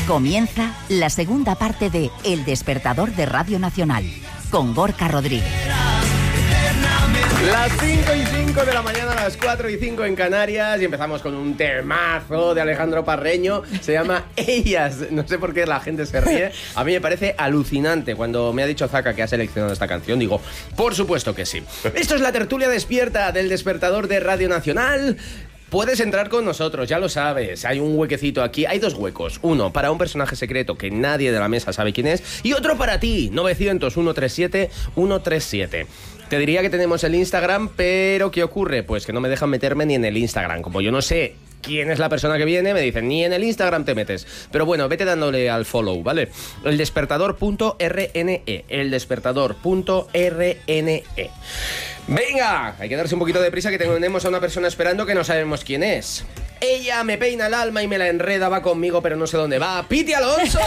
Comienza la segunda parte de El Despertador de Radio Nacional, con Gorka Rodríguez. Las 5:05 de la mañana, las 4:05 en Canarias, y empezamos con un temazo de Alejandro Parreño. Se llama Ellas. No sé por qué la gente se ríe. A mí me parece alucinante. Cuando me ha dicho Zaka que ha seleccionado esta canción, digo, por supuesto que sí. Esto es la tertulia despierta del Despertador de Radio Nacional. Puedes entrar con nosotros, ya lo sabes. Hay un huequecito aquí, hay dos huecos. Uno para un personaje secreto que nadie de la mesa sabe quién es, y otro para ti, 900-137-137. Te diría que tenemos el Instagram, pero ¿qué ocurre? Pues que no me dejan meterme ni en el Instagram. Como yo no sé quién es la persona que viene, me dicen, ni en el Instagram te metes. Pero bueno, vete dándole al follow, ¿vale? Eldespertador.rne. Eldespertador.rne. Venga, hay que darse un poquito de prisa, que tenemos a una persona esperando que no sabemos quién es. Ella me peina el alma y me la enreda, va conmigo, pero no sé dónde va. ¡Piti Alonso!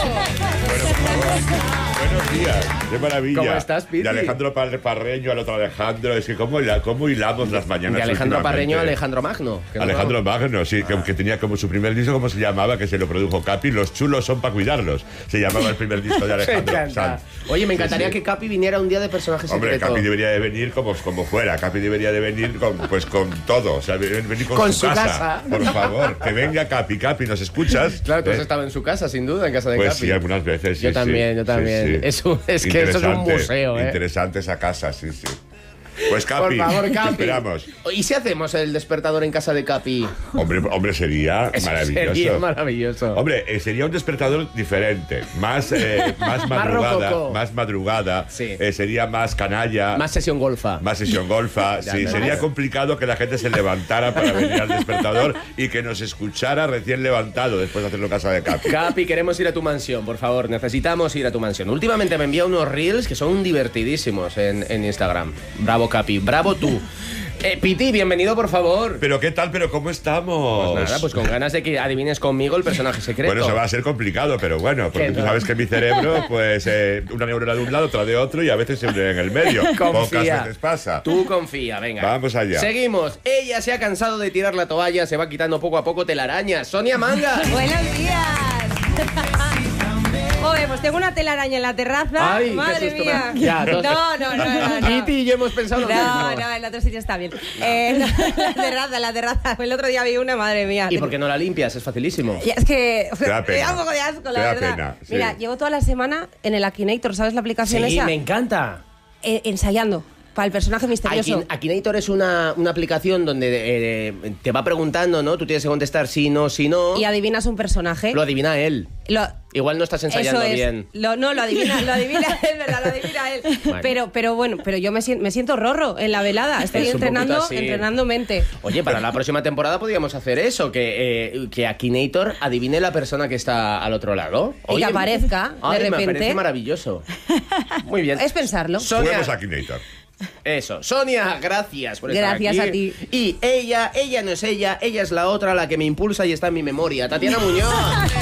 Buenos días, qué maravilla. ¿Cómo estás, Piti? De Alejandro Parreño al otro Alejandro. Es que cómo hilamos las mañanas. De Alejandro Parreño a Alejandro Magno. Alejandro Magno, sí, que tenía como su primer disco, ¿cómo se llamaba? Que se lo produjo Capi. Los chulos son para cuidarlos. Se llamaba el primer disco de Alejandro. Oye, me encantaría que Capi viniera un día de personaje secreto. Hombre, Capi debería de venir como fuera. Capi debería de venir con todo. O sea, venir con su casa. Por favor, que venga Capi. Capi, ¿nos escuchas? Claro, tú has estado en su casa, sin duda, en casa de pues Capi. Sí, algunas veces. Yo también. Sí. Es que eso es un museo, ¿eh? Interesante esa casa, sí. Pues Capi, por favor, Capi. Esperamos. ¿Y si hacemos el despertador en casa de Capi? Hombre, sería maravilloso. Sería maravilloso. Hombre, sería un despertador diferente, más madrugada, sí. Sería más canalla. Más sesión golfa. Sí, sería complicado que la gente se levantara para venir al despertador y que nos escuchara recién levantado después de hacerlo en casa de Capi. Capi, queremos ir a tu mansión, por favor, necesitamos ir a tu mansión. Últimamente me envía unos reels que son divertidísimos en Instagram. Bravo, Capi, bravo tú. Piti, bienvenido, por favor. ¿Pero qué tal? ¿Pero cómo estamos? Pues nada, pues con ganas de que adivines conmigo el personaje secreto. Bueno, eso va a ser complicado, pero bueno, porque tú sabes que mi cerebro, pues, una neurona de un lado, otra de otro, y a veces siempre en el medio. Pocas veces pasa. Tú confía, venga. Vamos allá. Seguimos. Ella se ha cansado de tirar la toalla, se va quitando poco a poco telarañas. Sonia Manga. Buenos días. Joder, pues tengo una telaraña en la terraza. Ay, madre mía. Ya, no. Piti y yo hemos pensado lo mismo. No, el otro sitio está bien. La terraza. El otro día vi una, madre mía. ¿Y por qué no la limpias? Es facilísimo. Es que me da un poco de asco, la verdad. Pena, sí. Mira, llevo toda la semana en el Akinator, ¿sabes la aplicación esa? Sí, me encanta. Ensayando. Para el personaje misterioso. Akinator es una aplicación donde te va preguntando, ¿no? Tú tienes que contestar sí, no. Y adivinas un personaje. Lo adivina él. Igual no estás ensayando bien. Lo adivina él, ¿verdad? Lo adivina él. Bueno. Pero yo me siento rorro en la velada. Estoy entrenando mente. Oye, para la próxima temporada podríamos hacer eso, que Akinator adivine la persona que está al otro lado. Y que aparezca de repente. Me parece maravilloso. Muy bien. Es pensarlo. Juguemos Akinator. Eso. Sonia, gracias por estar aquí. Gracias a ti. Y ella no es ella es la otra, la que me impulsa y está en mi memoria. Tatiana Muñoz.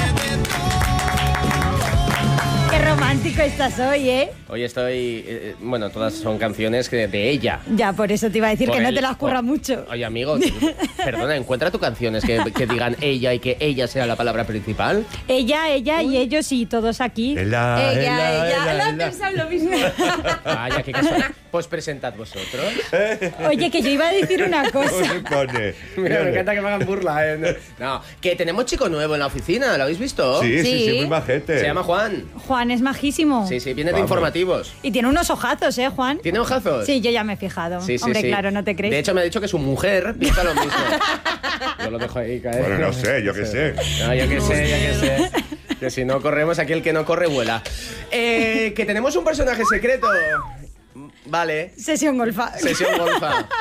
Qué romántico estás hoy, ¿eh? Hoy estoy... bueno, todas son canciones de ella. Ya, por eso te iba a decir que no te las curra mucho. Oye, amigo, perdona, encuentra tus canciones que digan ella y que ella sea la palabra principal. Ella y ellos y todos aquí. Ella. Lo han pensado lo mismo. Vaya, qué casualidad. Pues presentad vosotros. Oye, que yo iba a decir una cosa. Mira, me encanta que me hagan burla. No, que tenemos chico nuevo en la oficina, ¿lo habéis visto? Sí, muy majete. Se llama Juan. Juan es majísimo. Sí, viene de informativos. Y tiene unos ojazos, ¿eh, Juan? ¿Tiene ojazos? Sí, yo ya me he fijado. Sí, Hombre, claro, no te crees. De hecho, me ha dicho que su mujer piensa lo mismo. Yo lo dejo ahí caer. Bueno, no sé, yo qué sé. No, yo qué sé. Que si no corremos, aquí el que no corre vuela. Que tenemos un personaje secreto. Vale. Sesión golfa.